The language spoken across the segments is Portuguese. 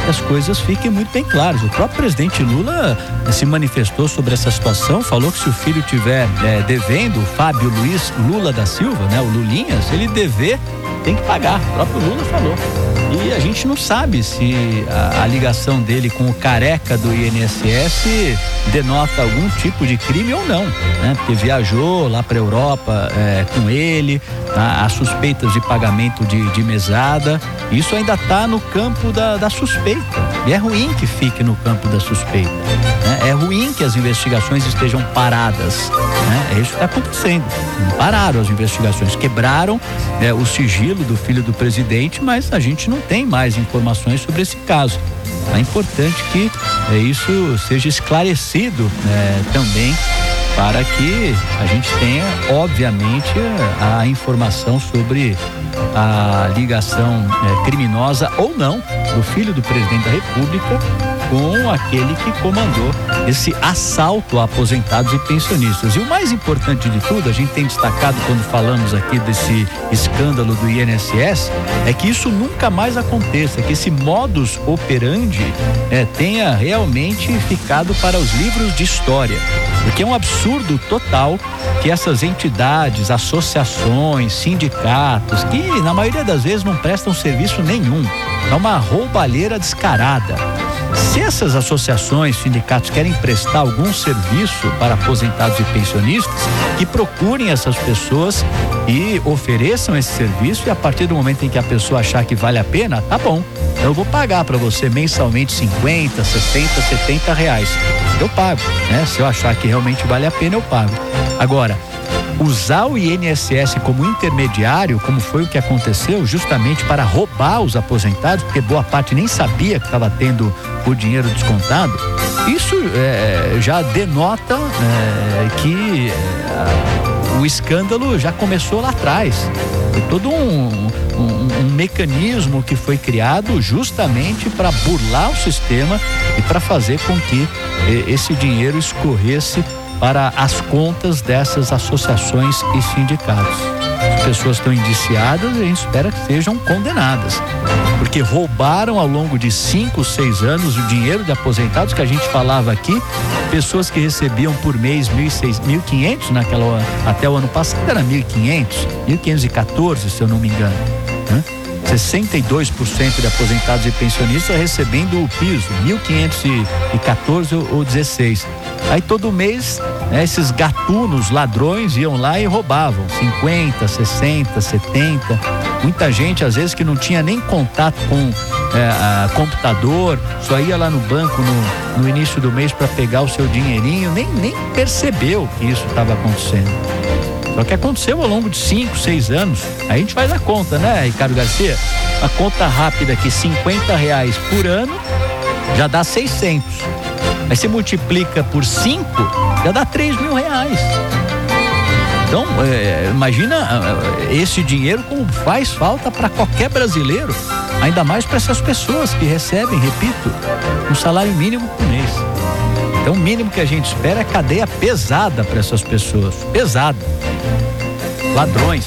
que as coisas fiquem muito bem claras. O próprio presidente Lula se manifestou sobre essa situação, falou que se o filho tiver devendo, o Fábio Luiz Lula da Silva, né, o Lulinha, se ele dever, tem que pagar. O próprio Lula falou. E a gente não sabe se a ligação dele com o careca do INSS denota algum tipo de crime ou não, né? Porque viajou lá para a Europa com ele, há suspeitas de pagamento de mesada. Isso ainda está no campo da suspeita. E é ruim que fique no campo da suspeita, né? É ruim que as investigações estejam paradas, né? É isso que está acontecendo. Não pararam as investigações, quebraram o sigilo do filho do presidente, mas a gente não tem mais informações sobre esse caso. É importante que isso seja esclarecido também, para que a gente tenha, obviamente, a informação sobre a ligação criminosa ou não do filho do presidente da República com aquele que comandou esse assalto a aposentados e pensionistas. E o mais importante de tudo, a gente tem destacado quando falamos aqui desse escândalo do INSS, é que isso nunca mais aconteça, que esse modus operandi tenha realmente ficado para os livros de história. Porque é um absurdo total que essas entidades, associações, sindicatos, que na maioria das vezes não prestam serviço nenhum, é uma roubalheira descarada. Se essas associações, sindicatos querem prestar algum serviço para aposentados e pensionistas, que procurem essas pessoas e ofereçam esse serviço, e a partir do momento em que a pessoa achar que vale a pena, tá bom, eu vou pagar para você mensalmente 50, 60, 70 reais. Eu pago, né? Se eu achar que realmente vale a pena, eu pago. Agora, usar o INSS como intermediário, como foi o que aconteceu, justamente para roubar os aposentados, porque boa parte nem sabia que estava tendo o dinheiro descontado, isso já denota que o escândalo já começou lá atrás. Foi todo um mecanismo que foi criado justamente para burlar o sistema e para fazer com que esse dinheiro escorresse para as contas dessas associações e sindicatos. As pessoas estão indiciadas e a gente espera que sejam condenadas, porque roubaram ao longo de 5, 6 anos o dinheiro de aposentados, que a gente falava aqui, pessoas que recebiam por mês 1.500, até o ano passado era 1.500, 1.514, se eu não me engano, né? 62% de aposentados e pensionistas recebendo o piso, 1.514 ou 16. Aí todo mês, esses gatunos, ladrões, iam lá e roubavam 50, 60, 70. Muita gente, às vezes, que não tinha nem contato com computador, só ia lá no banco no início do mês para pegar o seu dinheirinho, nem percebeu que isso estava acontecendo. Só que aconteceu ao longo de 5, 6 anos. Aí a gente faz a conta, né, Ricardo Garcia? A conta rápida aqui, 50 reais por ano, já dá 600. Aí você multiplica por 5, já dá 3.000 reais. Então, imagina esse dinheiro como faz falta para qualquer brasileiro, ainda mais para essas pessoas que recebem, repito, um salário mínimo por mês. Então, o mínimo que a gente espera é cadeia pesada para essas pessoas. Pesada. Ladrões.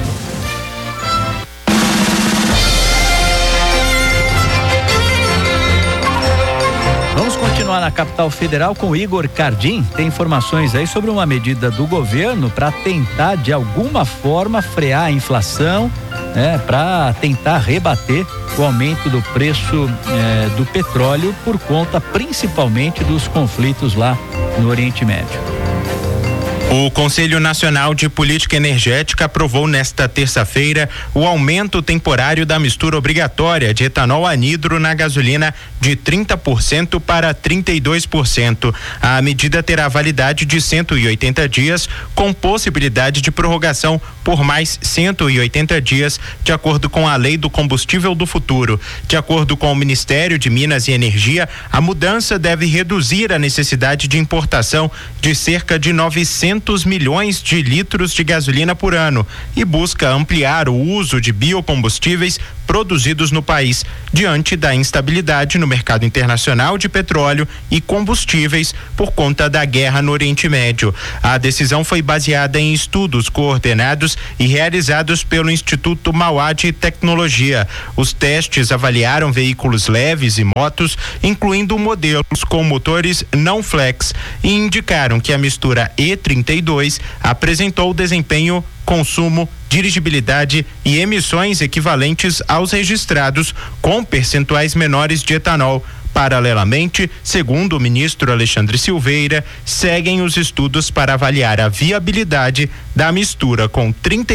Vamos continuar na capital federal com o Igor Cardim. Tem informações aí sobre uma medida do governo para tentar, de alguma forma, frear a inflação, para tentar rebater o aumento do preço do petróleo por conta principalmente dos conflitos lá no Oriente Médio. O Conselho Nacional de Política Energética aprovou nesta terça-feira o aumento temporário da mistura obrigatória de etanol anidro na gasolina de 30% para 32%. A medida terá validade de 180 dias, com possibilidade de prorrogação por mais 180 dias, de acordo com a Lei do Combustível do Futuro. De acordo com o Ministério de Minas e Energia, a mudança deve reduzir a necessidade de importação de cerca de 900 500 milhões de litros de gasolina por ano e busca ampliar o uso de biocombustíveis produzidos no país, diante da instabilidade no mercado internacional de petróleo e combustíveis por conta da guerra no Oriente Médio. A decisão foi baseada em estudos coordenados e realizados pelo Instituto Mauá de Tecnologia. Os testes avaliaram veículos leves e motos, incluindo modelos com motores não flex, e indicaram que a mistura E32 apresentou desempenho, consumo, dirigibilidade e emissões equivalentes aos registrados, com percentuais menores de etanol. Paralelamente, segundo o ministro Alexandre Silveira, seguem os estudos para avaliar a viabilidade da mistura com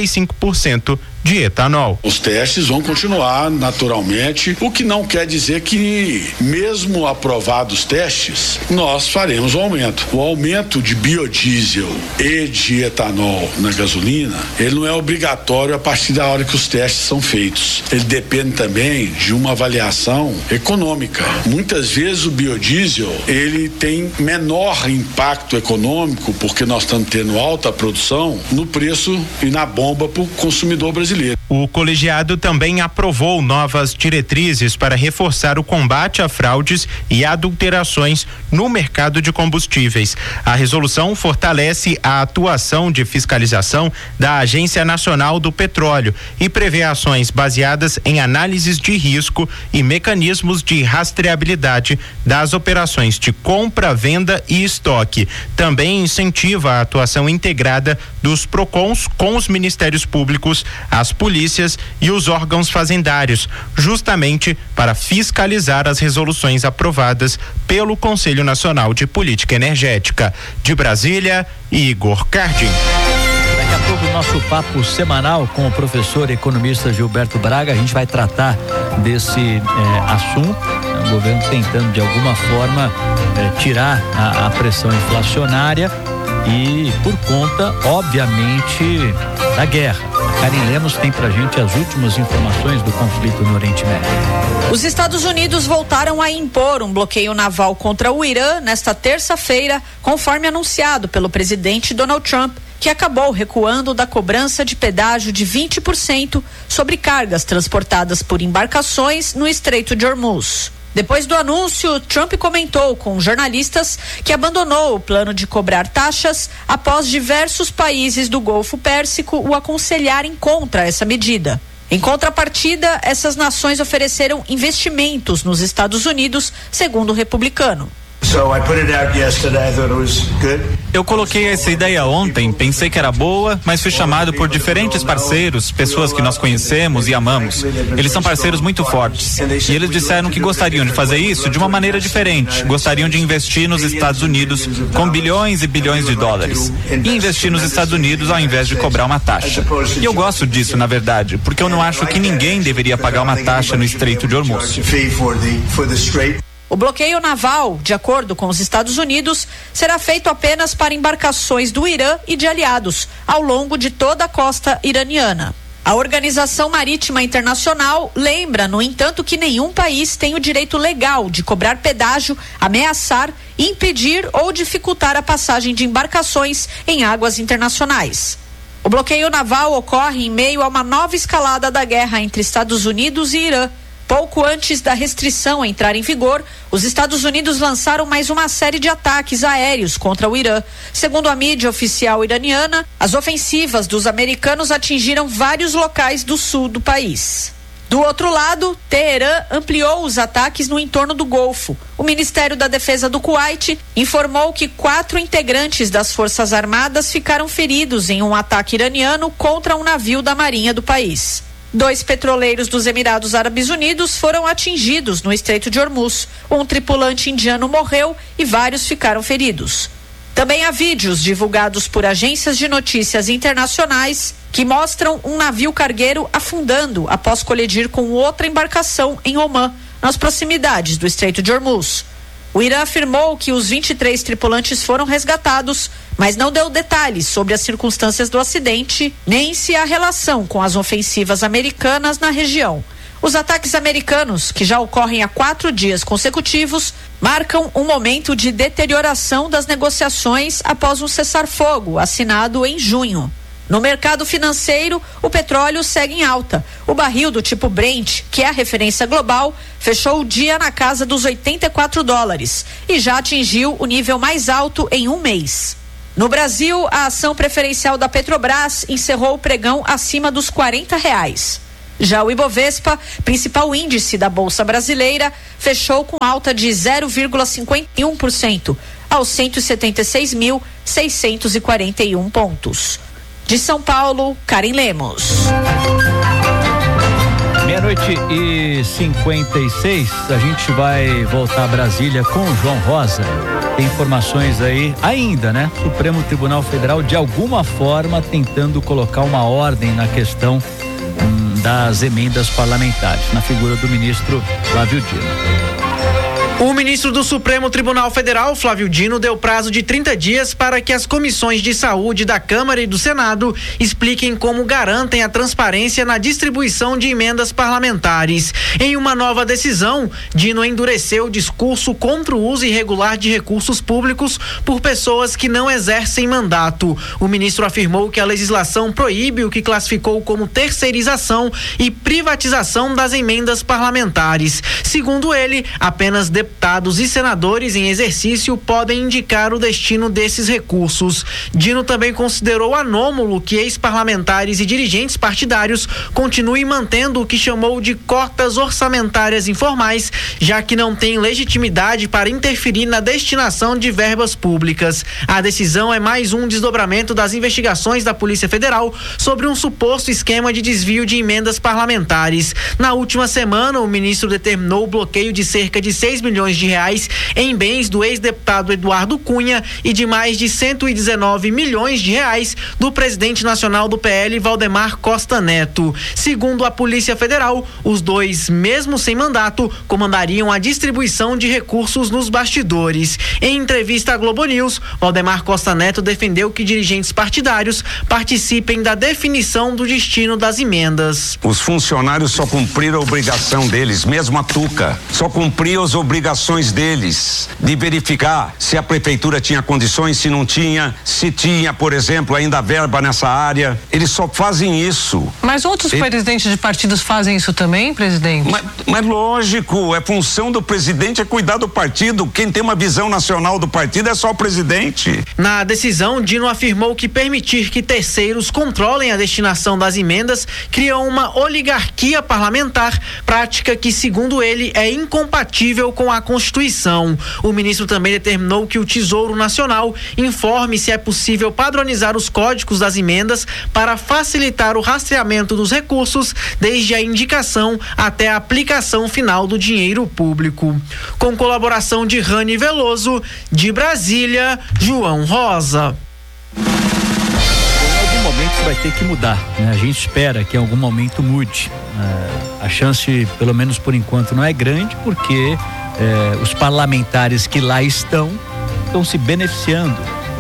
35% de etanol. Os testes vão continuar naturalmente, o que não quer dizer que, mesmo aprovados os testes, nós faremos um aumento. O aumento de biodiesel e de etanol na gasolina, ele não é obrigatório a partir da hora que os testes são feitos. Ele depende também de uma avaliação econômica. Muitas vezes o biodiesel, ele tem menor impacto econômico, porque nós estamos tendo alta produção no preço e na bomba para o consumidor brasileiro. O colegiado também aprovou novas diretrizes para reforçar o combate a fraudes e adulterações no mercado de combustíveis. A resolução fortalece a atuação de fiscalização da Agência Nacional do Petróleo e prevê ações baseadas em análises de risco e mecanismos de rastreabilidade das operações de compra, venda e estoque. Também incentiva a atuação integrada dos PROCONs com os ministérios públicos, as polícias e os órgãos fazendários, justamente para fiscalizar as resoluções aprovadas pelo Conselho Nacional de Política Energética. De Brasília, Igor Cardin. Daqui a pouco, nosso papo semanal com o professor economista Gilberto Braga. A gente vai tratar desse assunto, o governo tentando de alguma forma tirar a pressão inflacionária e por conta, obviamente, da guerra. A Karen Lemos tem pra gente as últimas informações do conflito no Oriente Médio. Os Estados Unidos voltaram a impor um bloqueio naval contra o Irã nesta terça-feira, conforme anunciado pelo presidente Donald Trump, que acabou recuando da cobrança de pedágio de 20% sobre cargas transportadas por embarcações no Estreito de Hormuz. Depois do anúncio, Trump comentou com jornalistas que abandonou o plano de cobrar taxas após diversos países do Golfo Pérsico o aconselharem contra essa medida. Em contrapartida, essas nações ofereceram investimentos nos Estados Unidos, segundo o republicano. Eu coloquei essa ideia ontem, pensei que era boa, mas fui chamado por diferentes parceiros, pessoas que nós conhecemos e amamos. Eles são parceiros muito fortes. E eles disseram que gostariam de fazer isso de uma maneira diferente. Gostariam de investir nos Estados Unidos com bilhões e bilhões de dólares. E investir nos Estados Unidos ao invés de cobrar uma taxa. E eu gosto disso, na verdade, porque eu não acho que ninguém deveria pagar uma taxa no Estreito de Hormuz. O bloqueio naval, de acordo com os Estados Unidos, será feito apenas para embarcações do Irã e de aliados, ao longo de toda a costa iraniana. A Organização Marítima Internacional lembra, no entanto, que nenhum país tem o direito legal de cobrar pedágio, ameaçar, impedir ou dificultar a passagem de embarcações em águas internacionais. O bloqueio naval ocorre em meio a uma nova escalada da guerra entre Estados Unidos e Irã. Pouco antes da restrição entrar em vigor, os Estados Unidos lançaram mais uma série de ataques aéreos contra o Irã. Segundo a mídia oficial iraniana, as ofensivas dos americanos atingiram vários locais do sul do país. Do outro lado, Teherã ampliou os ataques no entorno do Golfo. O Ministério da Defesa do Kuwait informou que 4 integrantes das Forças Armadas ficaram feridos em um ataque iraniano contra um navio da Marinha do país. 2 petroleiros dos Emirados Árabes Unidos foram atingidos no Estreito de Hormuz. Um tripulante indiano morreu e vários ficaram feridos. Também há vídeos divulgados por agências de notícias internacionais que mostram um navio cargueiro afundando após colidir com outra embarcação em Omã, nas proximidades do Estreito de Hormuz. O Irã afirmou que os 23 tripulantes foram resgatados, mas não deu detalhes sobre as circunstâncias do acidente, nem se há relação com as ofensivas americanas na região. Os ataques americanos, que já ocorrem há 4 dias consecutivos, marcam um momento de deterioração das negociações após um cessar-fogo assinado em junho. No mercado financeiro, o petróleo segue em alta. O barril do tipo Brent, que é a referência global, fechou o dia na casa dos $84 e já atingiu o nível mais alto em um mês. No Brasil, a ação preferencial da Petrobras encerrou o pregão acima dos R$40. Já o Ibovespa, principal índice da Bolsa Brasileira, fechou com alta de 0,51% aos 176.641 pontos. De São Paulo, Karen Lemos. 12:56, a gente vai voltar a Brasília com o João Rosa. Tem informações aí ainda, né? Supremo Tribunal Federal, de alguma forma, tentando colocar uma ordem na questão das emendas parlamentares, na figura do ministro Flávio Dino. O ministro do Supremo Tribunal Federal, Flávio Dino, deu prazo de 30 dias para que as comissões de saúde da Câmara e do Senado expliquem como garantem a transparência na distribuição de emendas parlamentares. Em uma nova decisão, Dino endureceu o discurso contra o uso irregular de recursos públicos por pessoas que não exercem mandato. O ministro afirmou que a legislação proíbe o que classificou como terceirização e privatização das emendas parlamentares. Segundo ele, apenas deputados e senadores em exercício podem indicar o destino desses recursos. Dino também considerou anômalo que ex-parlamentares e dirigentes partidários continuem mantendo o que chamou de cotas orçamentárias informais, já que não tem legitimidade para interferir na destinação de verbas públicas. A decisão é mais um desdobramento das investigações da Polícia Federal sobre um suposto esquema de desvio de emendas parlamentares. Na última semana, o ministro determinou o bloqueio de cerca de R$6 milhões em bens do ex-deputado Eduardo Cunha e de mais de R$119 milhões do presidente nacional do PL, Valdemar Costa Neto. Segundo a Polícia Federal, os dois, mesmo sem mandato, comandariam a distribuição de recursos nos bastidores. Em entrevista à Globo News, Valdemar Costa Neto defendeu que dirigentes partidários participem da definição do destino das emendas. Os funcionários só cumpriram a obrigação deles, mesmo a Tuca, só cumpriu as obrigações deles de verificar se a prefeitura tinha condições, se não tinha, se tinha, por exemplo, ainda verba nessa área. Eles só fazem isso. Mas outros presidentes de partidos fazem isso também, presidente? Mas lógico, é função do presidente é cuidar do partido. Quem tem uma visão nacional do partido é só o presidente. Na decisão, Dino afirmou que permitir que terceiros controlem a destinação das emendas cria uma oligarquia parlamentar, prática que, segundo ele, é incompatível com a Constituição. O ministro também determinou que o Tesouro Nacional informe se é possível padronizar os códigos das emendas para facilitar o rastreamento dos recursos, desde a indicação até a aplicação final do dinheiro público. Com colaboração de Rani Veloso, de Brasília, João Rosa. Em algum momento isso vai ter que mudar, né? A gente espera que em algum momento mude. A chance, pelo menos por enquanto, não é grande, porque os parlamentares que lá estão se beneficiando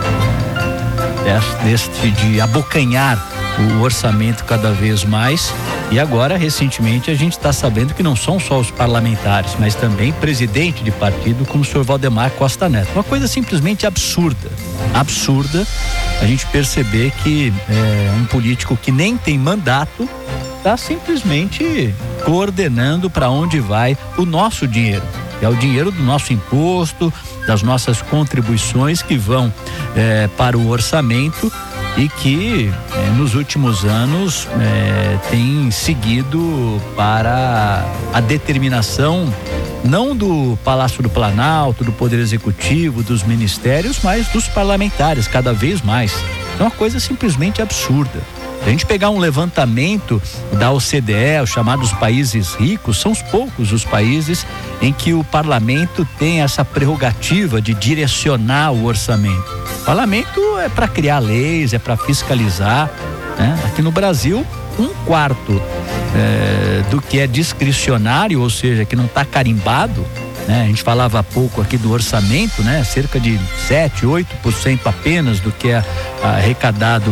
de abocanhar o orçamento cada vez mais. E agora, recentemente, a gente está sabendo que não são só os parlamentares, mas também presidente de partido como o senhor Valdemar Costa Neto. Uma coisa simplesmente absurda a gente perceber que um político que nem tem mandato está simplesmente coordenando para onde vai o nosso dinheiro. É o dinheiro do nosso imposto, das nossas contribuições que vão para o orçamento e que nos últimos anos tem seguido para a determinação não do Palácio do Planalto, do Poder Executivo, dos ministérios, mas dos parlamentares cada vez mais. É uma coisa simplesmente absurda. Se a gente pegar um levantamento da OCDE, os chamados países ricos, são os poucos os países em que o parlamento tem essa prerrogativa de direcionar o orçamento. O parlamento é para criar leis, é para fiscalizar, né? Aqui no Brasil, 1/4 do que é discricionário, ou seja, que não está carimbado, né? A gente falava há pouco aqui do orçamento, né? Cerca de 7, 8% apenas do que é arrecadado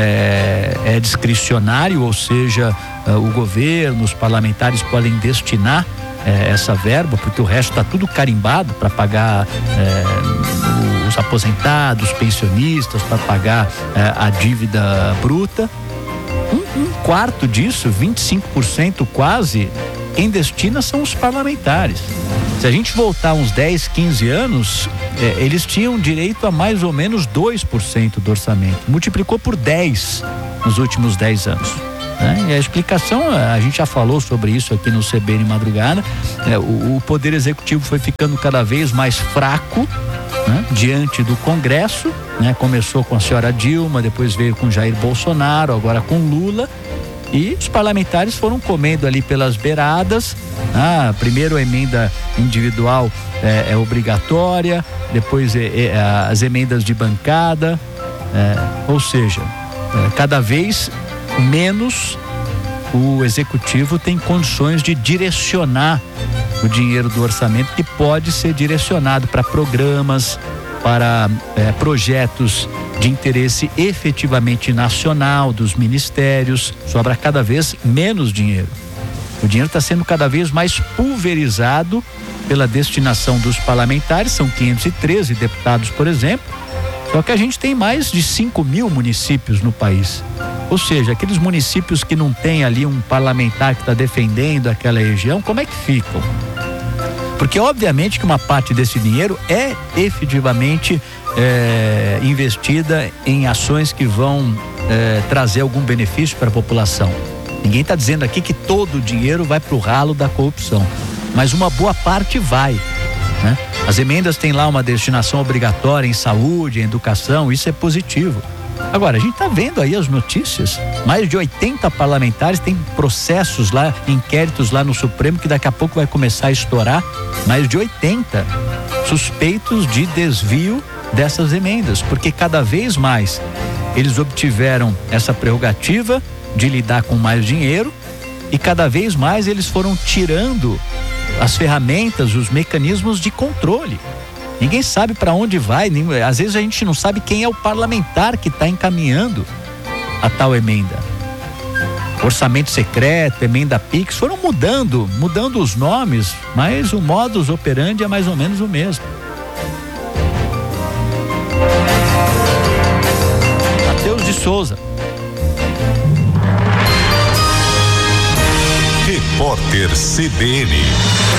é discricionário, ou seja, o governo, os parlamentares podem destinar essa verba, porque o resto está tudo carimbado para pagar os aposentados, pensionistas, para pagar a dívida bruta. Um quarto disso, 25% quase, quem destina são os parlamentares. Se a gente voltar uns 10, 15 anos, eles tinham direito a mais ou menos 2% do orçamento. Multiplicou por 10 nos últimos 10 anos. E a explicação, a gente já falou sobre isso aqui no CBN Madrugada, o Poder Executivo foi ficando cada vez mais fraco, né, diante do Congresso, né? Começou com a senhora Dilma, depois veio com Jair Bolsonaro, agora com Lula, e os parlamentares foram comendo ali pelas beiradas. Primeiro a emenda individual é obrigatória, depois as emendas de bancada, ou seja, cada vez menos o executivo tem condições de direcionar o dinheiro do orçamento, que pode ser direcionado para programas, para projetos de interesse efetivamente nacional dos ministérios. Sobra cada vez menos dinheiro. O dinheiro está sendo cada vez mais pulverizado pela destinação dos parlamentares. São 513 deputados, por exemplo. Só que a gente tem mais de 5.000 municípios no país. Ou seja, aqueles municípios que não tem ali um parlamentar que está defendendo aquela região, como é que ficam? Porque obviamente que uma parte desse dinheiro é efetivamente investida em ações que vão trazer algum benefício para a população. Ninguém está dizendo aqui que todo o dinheiro vai para o ralo da corrupção, mas uma boa parte vai, né? As emendas têm lá uma destinação obrigatória em saúde, em educação, isso é positivo. Agora, a gente está vendo aí as notícias, mais de 80 parlamentares têm processos lá, inquéritos lá no Supremo, que daqui a pouco vai começar a estourar, mais de 80 suspeitos de desvio dessas emendas, porque cada vez mais eles obtiveram essa prerrogativa de lidar com mais dinheiro e cada vez mais eles foram tirando as ferramentas, os mecanismos de controle. Ninguém sabe para onde vai, às vezes a gente não sabe quem é o parlamentar que está encaminhando a tal emenda. Orçamento secreto, emenda PIX, foram mudando os nomes, mas o modus operandi é mais ou menos o mesmo. Matheus de Souza. Repórter CBN.